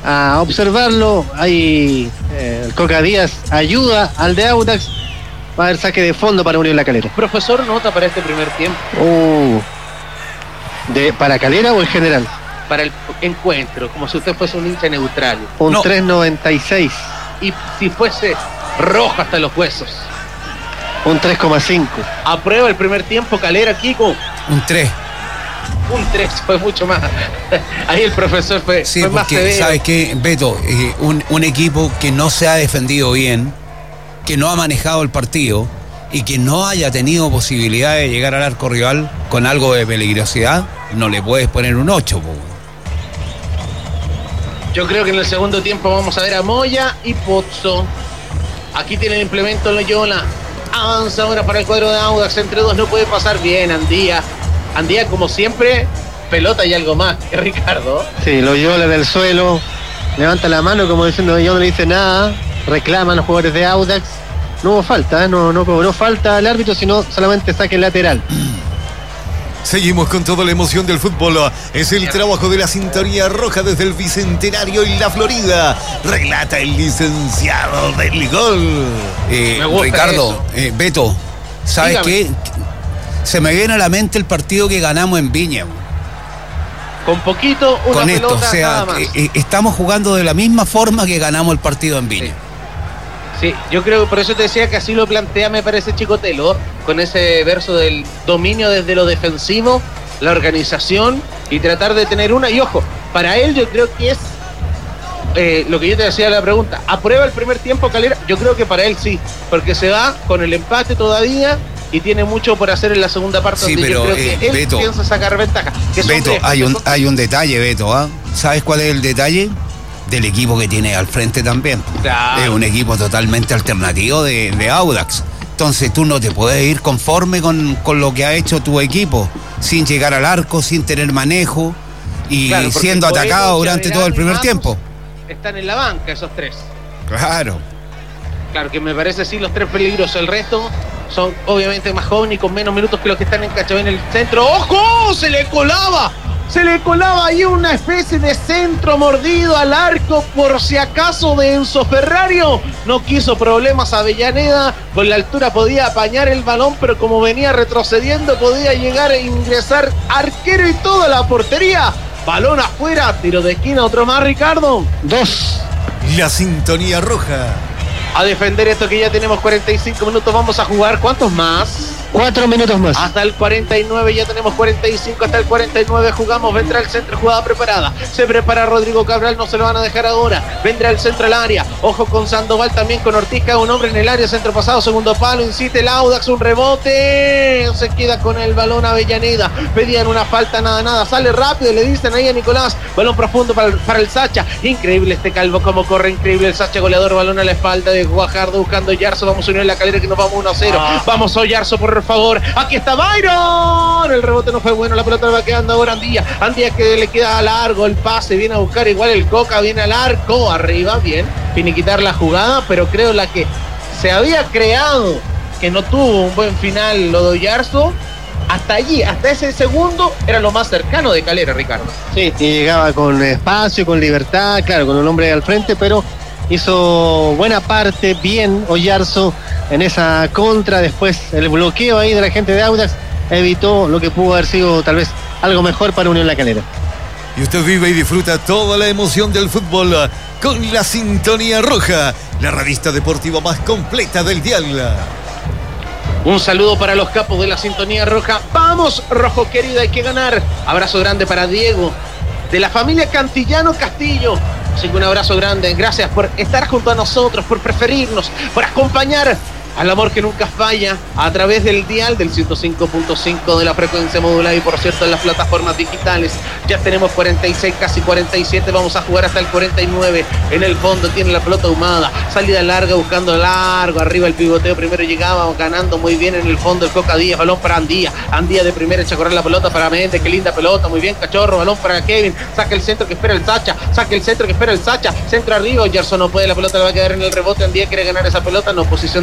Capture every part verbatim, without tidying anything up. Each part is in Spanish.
a observarlo. Ahí eh, el Coca Díaz ayuda al de Audax. Va a haber saque de fondo para Unión La Calera. Profesor, nota para este primer tiempo. Uh, de, ¿Para Calera o en general? Para el encuentro, como si usted fuese un hincha neutral. Un no. tres noventa y seis. Y si fuese rojo hasta los huesos. Un tres coma cinco. Aprueba el primer tiempo Calera, Kiko. Un tres. Un tres, fue mucho más. Ahí el profesor fue, sí, fue más severo. ¿Sabes qué, Beto? Eh, un, un equipo que no se ha defendido bien, que no ha manejado el partido y que no haya tenido posibilidad de llegar al arco rival con algo de peligrosidad, no le puedes poner un ocho, po. Yo creo que en el segundo tiempo vamos a ver a Moya y Pozzo. Aquí tiene el implemento Loyola. Avanza ahora para el cuadro de Audax. Entre dos no puede pasar bien. Andía. Andía como siempre. Pelota y algo más. ¿Qué, Ricardo? Sí, Loyola del suelo. Levanta la mano como diciendo yo no le hice nada. Reclaman los jugadores de Audax. No hubo falta, ¿eh? no, no cobró falta al árbitro, sino solamente saque lateral. Seguimos con toda la emoción del fútbol. Es el trabajo de la sintonía roja desde el Bicentenario y la Florida. Relata el licenciado del gol. Eh, Ricardo, eh, Beto, ¿sabes Dígame. qué? Se me viene a la mente el partido que ganamos en Viña. Con poquito, una Con esto, pelota, o sea, nada más. Eh, estamos jugando de la misma forma que ganamos el partido en Viña. Sí. Sí, yo creo que por eso te decía que así lo plantea, me parece, Chicotelo, con ese verso del dominio desde lo defensivo, la organización y tratar de tener una. Y ojo, para él yo creo que es eh, lo que yo te decía la pregunta. ¿Aprueba el primer tiempo Calera? Yo creo que para él sí, porque se va con el empate todavía y tiene mucho por hacer en la segunda parte. Sí, donde pero, yo creo eh, que él Beto, piensa sacar ventaja. Que Beto, tres, hay un, son... hay un detalle, Beto, ¿ah? ¿eh? ¿Sabes cuál es el detalle? Del equipo que tiene al frente también. Claro. Es un equipo totalmente alternativo de, de Audax. Entonces tú no te puedes ir conforme con, con lo que ha hecho tu equipo, sin llegar al arco, sin tener manejo y claro, siendo atacado durante todo el primer tiempo. Están en la banca esos tres. Claro. Claro, que me parece sí los tres peligrosos. El resto son obviamente más jóvenes y con menos minutos que los que están en Cachabé en el centro. ¡Ojo! ¡Se le colaba! Se le colaba ahí una especie de centro mordido al arco por si acaso de Enzo Ferrario. No quiso problemas Avellaneda. Con la altura podía apañar el balón, pero como venía retrocediendo podía llegar a ingresar arquero y toda la portería. Balón afuera, tiro de esquina, otro más, Ricardo. Dos. La sintonía roja. A defender esto que ya tenemos cuarenta y cinco minutos. Vamos a jugar, ¿cuántos más? Cuatro minutos más. Hasta el cuarenta y nueve, ya tenemos cuarenta y cinco, hasta el cuarenta y nueve jugamos, vendrá el centro, jugada preparada, se prepara Rodrigo Cabral, no se lo van a dejar ahora, vendrá el centro al área, ojo con Sandoval, también con Ortiz, cada un hombre en el área, centro pasado, segundo palo, incite el Audax, un rebote, se queda con el balón Avellaneda, pedían una falta, nada, nada, sale rápido, le dicen ahí a Nicolás, balón profundo para el, para el Sacha, increíble este Calvo, como corre, increíble el Sacha, goleador, balón a la espalda de Guajardo, buscando Yarzo, vamos a unir la Calera que nos vamos uno a cero, ah. Vamos a Yarzo por favor, aquí está Byron, el rebote no fue bueno, la pelota va quedando ahora Andía, Andía que le queda largo el pase, viene a buscar igual el Coca, viene al arco, arriba, bien, finiquitar la jugada, pero creo la que se había creado, que no tuvo un buen final lo de Yarzo, hasta allí, hasta ese segundo, era lo más cercano de Calera, Ricardo. Sí, y llegaba con espacio, con libertad, claro, con un hombre al frente, pero hizo buena parte, bien Oyarzo en esa contra, después el bloqueo ahí de la gente de Audax evitó lo que pudo haber sido tal vez algo mejor para Unión La Calera. Y usted vive y disfruta toda la emoción del fútbol con la sintonía roja, la revista deportiva más completa del dial. Un saludo para los capos de la sintonía roja. Vamos, rojo querido, hay que ganar. Abrazo grande para Diego, de la familia Cantillano Castillo. Así que un abrazo grande, gracias por estar junto a nosotros, por preferirnos, por acompañar al amor que nunca falla a través del dial del ciento cinco punto cinco de la frecuencia modulada y por cierto en las plataformas digitales. Ya tenemos cuarenta y seis, casi cuarenta y siete, vamos a jugar hasta el cuarenta y nueve. En el fondo tiene la pelota ahumada, salida larga buscando largo, arriba el pivoteo, primero llegaba ganando muy bien en el fondo el Coca Díaz, balón para Andía, Andía de primera echa a correr la pelota para Méndez, qué linda pelota, muy bien Cachorro, balón para Kevin, saca el centro que espera el Sacha, saca el centro que espera el Sacha, centro arriba, Gerson no puede, la pelota le va a quedar en el rebote, Andía quiere ganar esa pelota, no, posición de adelante,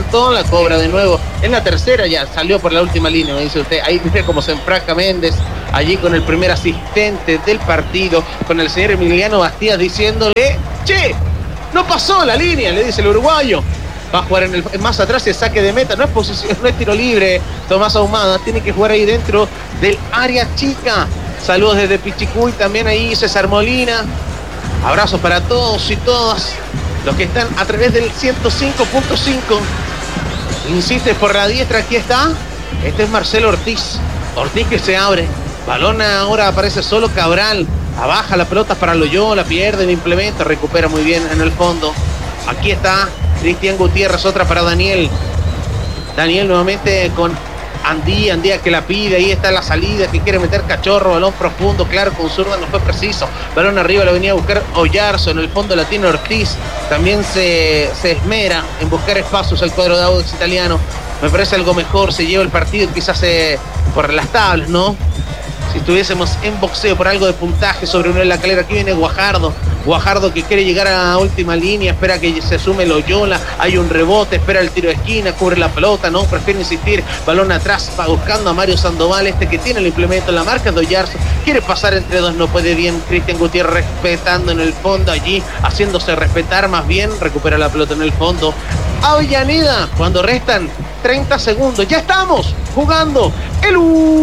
levantó, la cobra de nuevo. En la tercera ya salió por la última línea, me dice usted. Ahí dice cómo se enfrasca Méndez, allí con el primer asistente del partido, con el señor Emiliano Bastías diciéndole, che, no pasó la línea, le dice el uruguayo. Va a jugar en el, más atrás, el saque de meta, no es posición, no es tiro libre. Tomás Ahumada tiene que jugar ahí dentro del área chica. Saludos desde Pichicuy, también ahí César Molina. Abrazos para todos y todas los que están a través del ciento cinco punto cinco. Insiste por la diestra, aquí está. Este es Marcelo Ortiz. Ortiz que se abre. Balón ahora aparece solo Cabral. Abaja la pelota para Loyola, pierde el implemento, recupera muy bien en el fondo. Aquí está Cristian Gutiérrez, otra para Daniel. Daniel nuevamente con Andía, Andía que la pide, ahí está la salida, que quiere meter Cachorro, balón profundo, claro, con zurda no fue preciso. Balón arriba, lo venía a buscar Oyarzo, en el fondo la tiene Ortiz. También se, se esmera en buscar espacios al cuadro de Audax Italiano. Me parece algo mejor, se lleva el partido quizás eh, por las tablas, ¿no? Si estuviésemos en boxeo por algo de puntaje sobre Unión La Calera. Aquí viene Guajardo. Guajardo que quiere llegar a la última línea, espera que se sume Loyola, hay un rebote, espera el tiro de esquina, cubre la pelota, no, prefiere insistir, balón atrás, va buscando a Mario Sandoval, este que tiene el implemento en la marca de Oyarzo, quiere pasar entre dos, no puede bien. Cristian Gutiérrez respetando en el fondo allí, haciéndose respetar más bien, recupera la pelota en el fondo. Avellaneda, cuando restan treinta segundos, ya estamos jugando el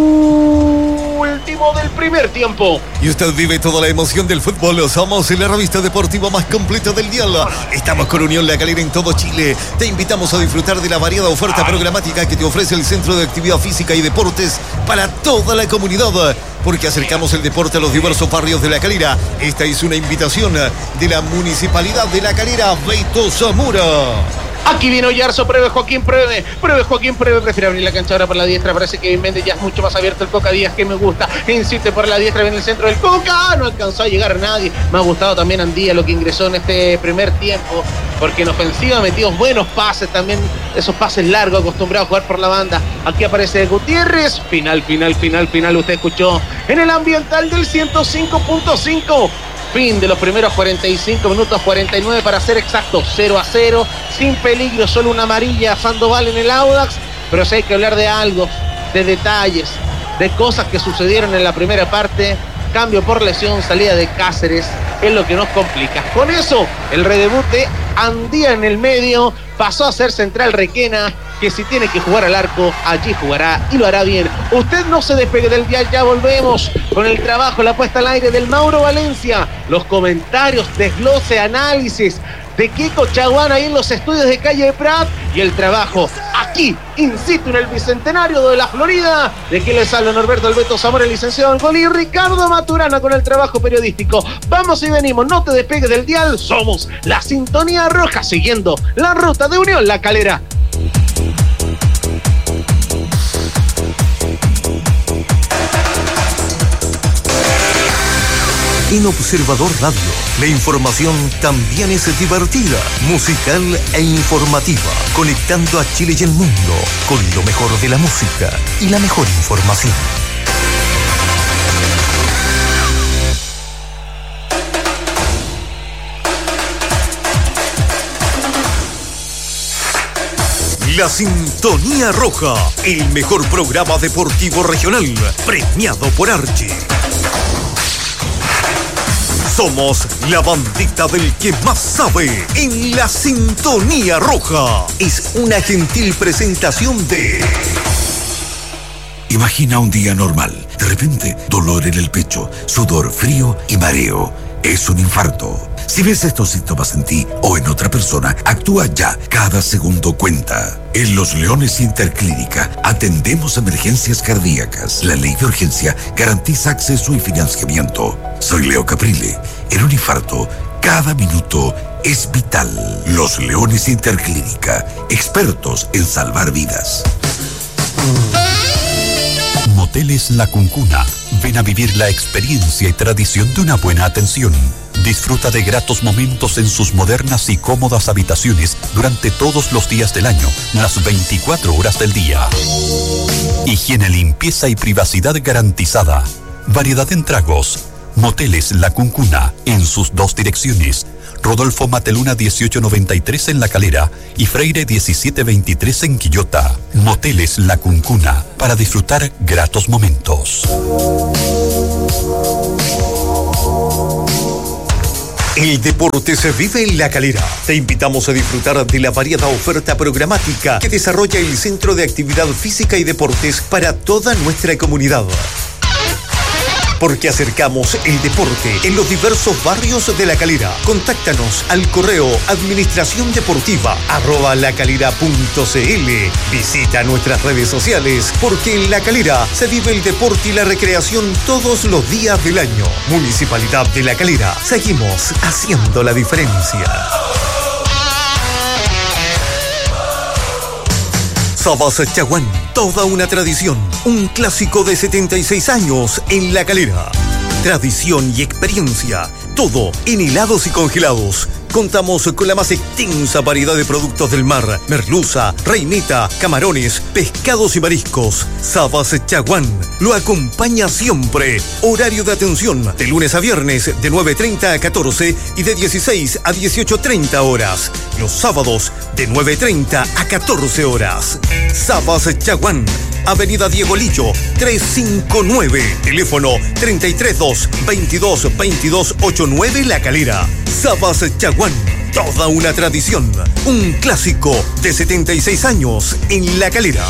último del primer tiempo. Y usted vive toda la emoción del fútbol. Somos la revista deportiva más completa del día. Estamos con Unión La Calera en todo Chile. Te invitamos a disfrutar de la variada oferta programática que te ofrece el Centro de Actividad Física y Deportes para toda la comunidad, porque acercamos el deporte a los diversos barrios de La Calera. Esta es una invitación de la Municipalidad de La Calera, Beto Zamora. Aquí viene Oyarzo, pruebe Joaquín, pruebe, pruebe Joaquín, pruebe, prefiere abrir la cancha ahora por la diestra, parece que Méndez ya es mucho más abierto, el Coca Díaz que me gusta, insiste por la diestra, viene el centro del Coca, no alcanzó a llegar a nadie. Me ha gustado también Andía lo que ingresó en este primer tiempo, porque en ofensiva metió buenos pases, también esos pases largos, acostumbrado a jugar por la banda. Aquí aparece Gutiérrez, final, final, final, final, usted escuchó en el ambiental del ciento cinco punto cinco. Fin de los primeros cuarenta y cinco minutos, cuarenta y nueve para ser exactos, cero a cero, sin peligro, solo una amarilla a Sandoval en el Audax, pero si hay que hablar de algo, de detalles, de cosas que sucedieron en la primera parte, cambio por lesión, salida de Cáceres, es lo que nos complica. Con eso, el redebut de Andía en el medio, pasó a ser central Requena, que si tiene que jugar al arco, allí jugará y lo hará bien. Usted no se despegue del dial, ya volvemos con el trabajo, la puesta al aire del Mauro Valencia, los comentarios, desglose, análisis de Kiko Chaguán ahí en los estudios de Calle Prat y el trabajo aquí, in situ en el Bicentenario de la Florida, de que les habla Norberto Alberto Zamora, el licenciado en gol, y Ricardo Maturana con el trabajo periodístico. Vamos y venimos, no te despegues del dial, somos la Sintonía Roja, siguiendo la ruta de Unión La Calera. En Observador Radio, la información también es divertida, musical e informativa, conectando a Chile y el mundo con lo mejor de la música y la mejor información. La Sintonía Roja, el mejor programa deportivo regional, premiado por Archie. Somos la bandita del que más sabe en la Sintonía Roja. Es una gentil presentación de... Imagina un día normal. De repente, dolor en el pecho, sudor frío y mareo. Es un infarto. Si ves estos síntomas en ti o en otra persona, actúa ya. Cada segundo cuenta. En Los Leones Interclínica atendemos emergencias cardíacas. La ley de urgencia garantiza acceso y financiamiento. Soy Leo Caprile. En un infarto, cada minuto es vital. Los Leones Interclínica, expertos en salvar vidas. Moteles La Cuncuna. Ven a vivir la experiencia y tradición de una buena atención. Disfruta de gratos momentos en sus modernas y cómodas habitaciones durante todos los días del año, las veinticuatro horas del día. Higiene, limpieza y privacidad garantizada. Variedad en tragos. Moteles La Cuncuna, en sus dos direcciones. Rodolfo Mateluna dieciocho noventa y tres en La Calera y Freire diecisiete veintitrés en Quillota. Moteles La Cuncuna, para disfrutar gratos momentos. El deporte se vive en La Calera. Te invitamos a disfrutar de la variada oferta programática que desarrolla el Centro de Actividad Física y Deportes para toda nuestra comunidad. Porque acercamos el deporte en los diversos barrios de La Calera. Contáctanos al correo administración deportiva arroba lacalera punto cl. Visita nuestras redes sociales, porque en La Calera se vive el deporte y la recreación todos los días del año. Municipalidad de La Calera. Seguimos haciendo la diferencia. Sabas Chaguán, toda una tradición, un clásico de setenta y seis años en La Calera. Tradición y experiencia, todo en helados y congelados. Contamos con la más extensa variedad de productos del mar: merluza, reineta, camarones, pescados y mariscos. Sabas Chaguán lo acompaña siempre. Horario de atención de lunes a viernes de nueve treinta a catorce y de dieciséis a dieciocho treinta horas. Los sábados de nueve treinta a catorce horas. Sabas Chaguán, Avenida Diego Lillo, trescientos cincuenta y nueve. Teléfono treinta y tres dos veintidós veintidós ochenta y nueve La Calera. Sabas Chaguán, toda una tradición, un clásico de setenta y seis años en La Calera.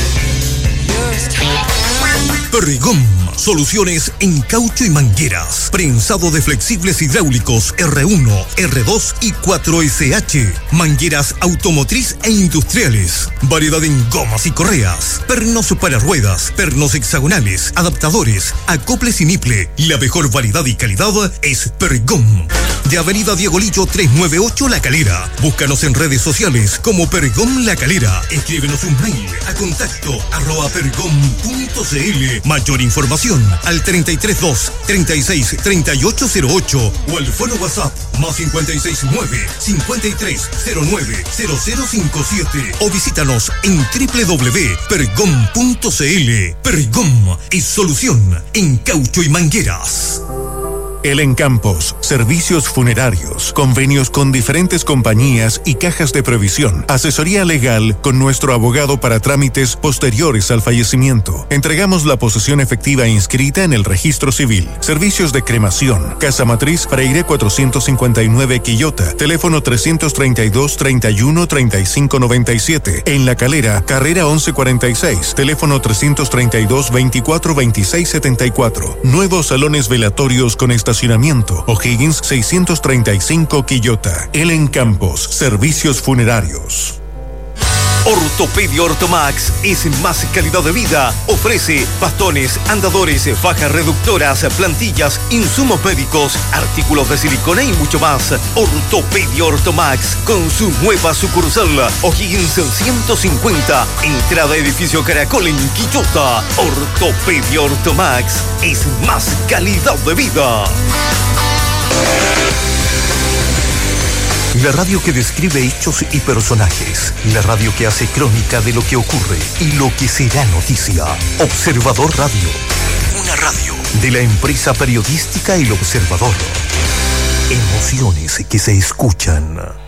Perdigón, soluciones en caucho y mangueras. Prensado de flexibles hidráulicos R uno, R dos y cuatro S H. Mangueras automotriz e industriales. Variedad en gomas y correas. Pernos para ruedas, pernos hexagonales, adaptadores, acoples y niple. La mejor variedad y calidad es Perdigón. De Avenida Diego Lillo trescientos noventa y ocho La Calera. Búscanos en redes sociales como Perdigón La Calera. Escríbenos un mail a contacto arroba perdigón punto cl. Mayor información al treinta y tres dos treinta y seis treinta y ocho cero ocho o al fono WhatsApp más cincuenta y seis nueve cincuenta y tres cero nueve cero cero cincuenta y siete o visítanos en doble u doble u doble u punto perdigón punto cl. Perdigón es solución en caucho y mangueras. El Encampos, servicios funerarios, convenios con diferentes compañías y cajas de previsión, asesoría legal con nuestro abogado para trámites posteriores al fallecimiento. Entregamos la posesión efectiva inscrita en el registro civil. Servicios de cremación, Casa Matriz, Freire cuatrocientos cincuenta y nueve Quillota, teléfono trescientos treinta y dos treinta y uno treinta y cinco noventa y siete. En La Calera, carrera once cuarenta y seis, teléfono trescientos treinta y dos veinticuatro veintiséis setenta y cuatro. Nuevos salones velatorios con estacionamiento. O'Higgins seiscientos treinta y cinco Quillota. El Encampos, servicios funerarios. Ortopedia Ortomax es más calidad de vida. Ofrece bastones, andadores, fajas reductoras, plantillas, insumos médicos, artículos de silicona y mucho más. Ortopedia Ortomax con su nueva sucursal O'Higgins ciento cincuenta, entrada edificio Caracol en Quillota. Ortopedia Ortomax es más calidad de vida. La radio que describe hechos y personajes. La radio que hace crónica de lo que ocurre y lo que será noticia. Observador Radio. Una radio de la empresa periodística El Observador. Emociones que se escuchan.